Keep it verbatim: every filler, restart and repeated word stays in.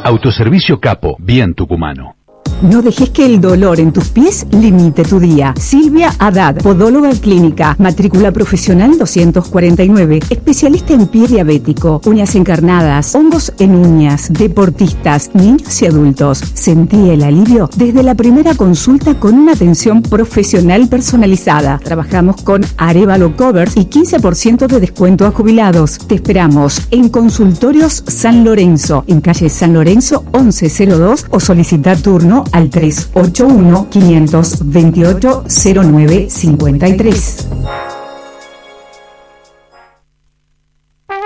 Autoservicio Capo, bien tucumano. No dejes que el dolor en tus pies limite tu día. Silvia Haddad, podóloga clínica, matrícula profesional doscientos cuarenta y nueve, especialista en pie diabético, uñas encarnadas, hongos en uñas, deportistas, niños y adultos. Sentí el alivio desde la primera consulta con una atención profesional personalizada. Trabajamos con Arévalo Covers y quince por ciento de descuento a jubilados. Te esperamos en Consultorios San Lorenzo, en calle San Lorenzo once cero dos, o solicita turno al tres ocho uno, cinco dos ocho, cero nueve cinco tres.